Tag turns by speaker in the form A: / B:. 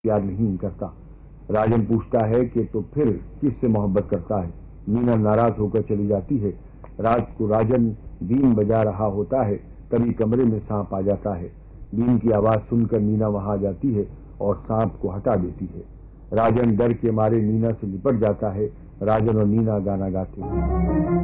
A: प्यार नहीं करता। राजन पूछता है कि तो फिर किससे मोहब्बत करता है। मीना नाराज होकर चली जाती है। रात को राजन बीन बजा रहा होता है, तभी कमरे में सांप आ जाता है। बीन की आवाज सुनकर मीना वहां आ जाती है और सांप को हटा देती है। राजन डर के मारे मीना से लिपट जाता है। राजन और मीना गाना गाते हैं।